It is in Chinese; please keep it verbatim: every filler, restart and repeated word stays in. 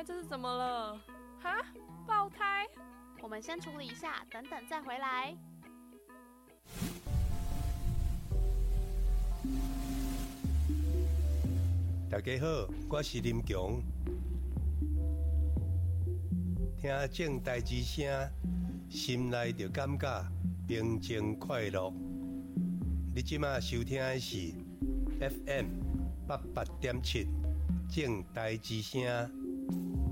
这是怎么了？哈，爆胎？ 我们先处理一下，等等再回来。 大家好，我是林强。听正代之声，心内就感觉平静快乐。你即马收听的是 F M 八八点七正代之声。